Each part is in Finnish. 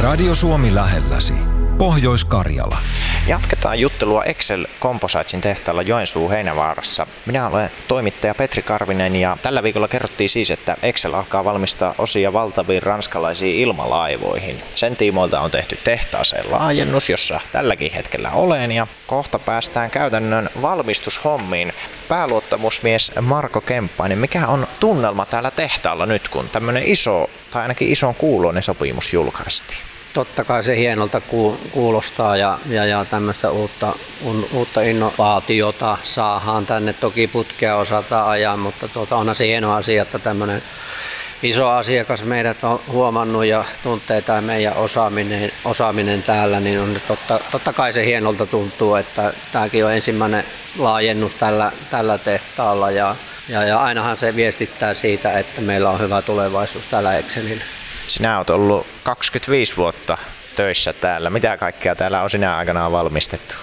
Radio Suomi lähelläsi. Pohjois-Karjala. Jatketaan juttelua Excel Compositesin tehtaalla Joensuu Heinävaarassa. Minä olen toimittaja Petri Karvinen ja tällä viikolla kerrottiin siis, että Excel alkaa valmistaa osia valtaviin ranskalaisiin ilmalaivoihin. Sen tiimoilta on tehty tehtaaseen laajennus, jossa tälläkin hetkellä olen ja kohta päästään käytännön valmistushommiin. Pääluottamusmies Marko Kemppainen, mikä on tunnelma täällä tehtaalla nyt, kun tämmöinen iso tai ainakin ison kuuloinen sopimus julkaistiin? Totta kai se hienolta kuulostaa ja tämmöistä uutta innovaatiota saadaan tänne. Toki putkea osataan ajaa, mutta onhan se hieno asia, että tämmöinen iso asiakas meidät on huomannut ja tuntee tämä meidän osaaminen täällä, niin on totta kai se hienolta tuntuu, että tämäkin on ensimmäinen laajennus tällä tehtaalla ja ainahan se viestittää siitä, että meillä on hyvä tulevaisuus täällä Excelillä. Sinä olet ollut 25 vuotta töissä täällä. Mitä kaikkea täällä on sinä aikana valmistettu?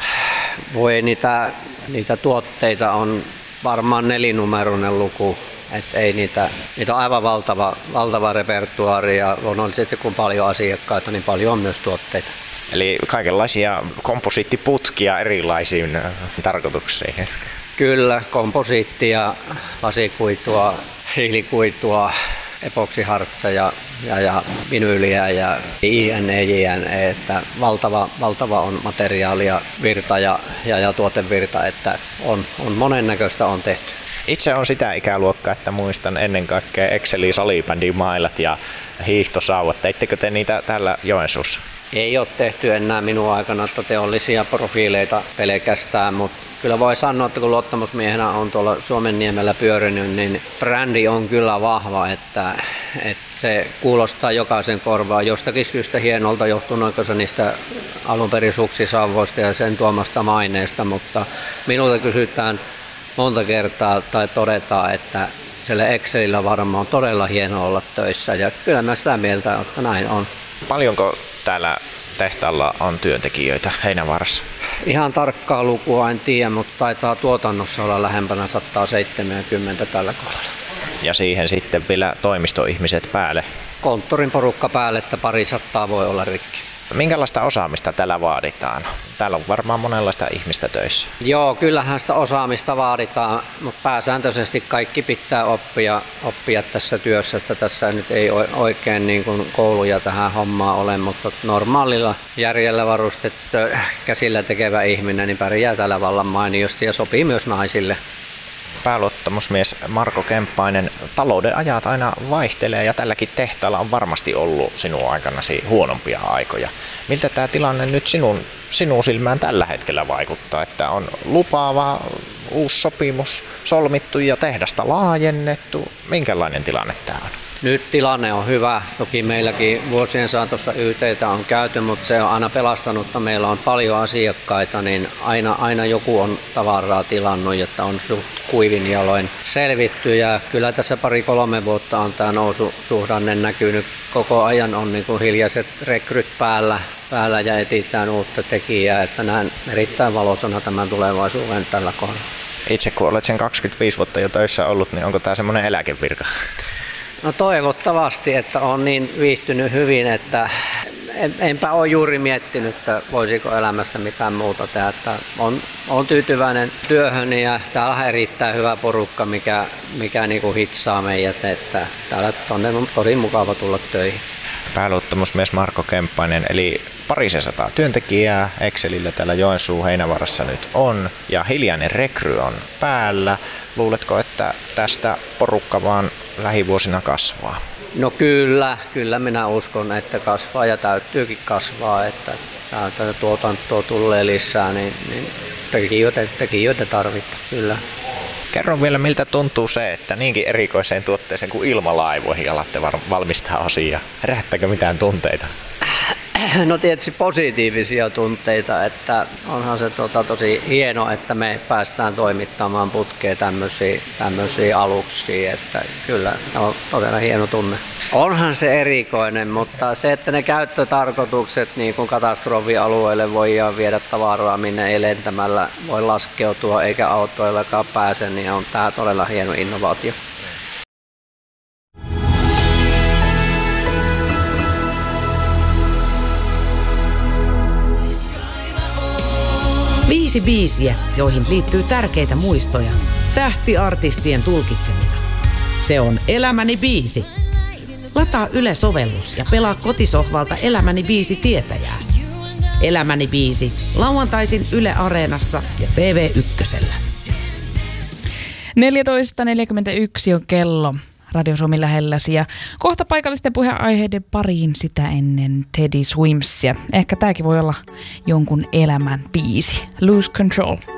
Voi niitä tuotteita on varmaan 4-numeroinen luku. Että ei niitä on aivan valtava repertuaari ja luonnollisesti kun paljon asiakkaita, niin paljon on myös tuotteita. Eli kaikenlaisia komposiittiputkia erilaisiin tarkoituksiin. Kyllä, komposiittia, lasikuitua, hiilikuitua, epoksihartseja ja vinyyliä ja JNE, että valtava on materiaalia, virta ja tuotevirta, että on monennäköistä on tehty. Itse on sitä ikäluokkaa, että muistan ennen kaikkea Excelin salibändin mailat ja hiihtosauvat. Teittekö te niitä täällä Joensuussa? Ei ole tehty enää minun aikana teollisia profiileita pelkästään, mutta kyllä voi sanoa, että kun luottamusmiehenä on tuolla Suomenniemellä pyörinyt, niin brändi on kyllä vahva, että se kuulostaa jokaisen korvaan jostakin syystä hienolta johtuneeko se niistä alunperin suksisauvoista ja sen tuomasta maineesta, mutta minulta kysytään monta kertaa tai todetaan, että siellä Excelillä varmaan on todella hieno olla töissä ja kyllä mä sitä mieltä, että näin on. Paljonko täällä tehtaalla on työntekijöitä Heinävaarassa? Ihan tarkkaa lukua en tiedä, mutta taitaa tuotannossa olla lähempänä 170 tällä kohdalla. Ja siihen sitten vielä toimistoihmiset päälle? Konttorin porukka päälle, että 200 voi olla rikki. Minkälaista osaamista täällä vaaditaan? Täällä on varmaan monenlaista ihmistä töissä. Joo, kyllähän sitä osaamista vaaditaan, mutta pääsääntöisesti kaikki pitää oppia tässä työssä, että tässä nyt ei oikein niin kuin kouluja tähän hommaan ole, mutta normaalilla järjellä varustettu käsillä tekevä ihminen niin pärjää täällä vallan mainiosti ja sopii myös naisille. Pääluottamusmies Marko Kemppainen, talouden ajat aina vaihtelee ja tälläkin tehtaalla on varmasti ollut sinun aikanasi huonompia aikoja. Miltä tämä tilanne nyt sinun silmään tällä hetkellä vaikuttaa, että on lupaava uusi sopimus solmittu ja tehdasta laajennettu? Minkälainen tilanne tämä on? Nyt tilanne on hyvä. Toki meilläkin vuosien saatossa YT:tä on käyty, mutta se on aina pelastanut, että meillä on paljon asiakkaita, niin aina joku on tavaraa tilannut, että on kuivin jaloin selvitty. Ja kyllä tässä 2-3 vuotta on tämä noususuhdanne näkynyt. Koko ajan on niin kuin hiljaiset rekryt päällä ja etsitään uutta tekijää, että näen erittäin valoisana tämän tulevaisuuden tällä kohdalla. Itse kun olet sen 25 vuotta jo töissä ollut, niin onko tämä semmoinen eläkevirka? No toivottavasti, että on niin viihtynyt hyvin, että enpä ole juuri miettinyt, että voisiko elämässä mitään muuta tehdä. Että on tyytyväinen työhön ja täällä on erittäin hyvä porukka, mikä niin kuin hitsaa meidät, että täällä on tosi mukava tulla töihin. Pääluottamusmies Marko Kemppainen, eli 200 työntekijää Excelillä täällä Joensuu Heinävaarassa nyt on ja hiljainen rekry on päällä. Luuletko, että tästä porukka vaan lähivuosina kasvaa? No kyllä minä uskon, että kasvaa ja täytyykin kasvaa, että täältä tuotantoa tulee lisää, niin tekijöitä tarvitaan, kyllä. Kerro vielä, miltä tuntuu se, että niinkin erikoiseen tuotteeseen kuin ilmalaivoihin alatte valmistaa osia. Herättääkö mitään tunteita? No tietysti positiivisia tunteita, että onhan se tosi hieno, että me päästään toimittamaan putkeen tämmöisiä aluksia, että kyllä on todella hieno tunne. Onhan se erikoinen, mutta se, että ne käyttötarkoitukset niin kuin katastrofialueelle voidaan viedä tavaraa, minne ei lentämällä voi laskeutua eikä autoillakaan pääse, niin on tämä todella hieno innovaatio. 5 biisiä, joihin liittyy tärkeitä muistoja, tähtiartistien tulkitsemina. Se on Elämäni biisi. Lataa Yle-sovellus ja pelaa kotisohvalta Elämäni biisi tietäjää. Elämäni biisi, lauantaisin Yle Areenassa ja TV1:llä. 14.41 on kello Radio Suomi lähelläsi ja kohta paikallisten puheenaiheiden pariin sitä ennen Teddy Swimsia. Ehkä tääkin voi olla jonkun elämän biisi. Lose Control.